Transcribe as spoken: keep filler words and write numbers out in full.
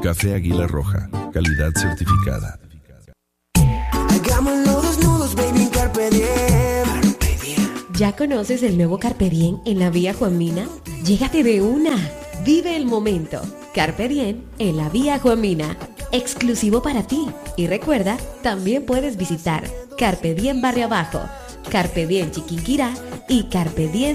Café Águila Roja, calidad certificada. Hagámoslo desnudos, baby, carpe diem. ¿Ya conoces el nuevo Carpe Diem en la Vía Juan Mina? Llégate de una. Vive el momento. Carpe Diem en la Vía Juan Mina. Exclusivo para ti. Y recuerda, también puedes visitar Carpe Diem Barrio Abajo, Carpe Diem Chiquinquirá y Carpe Diem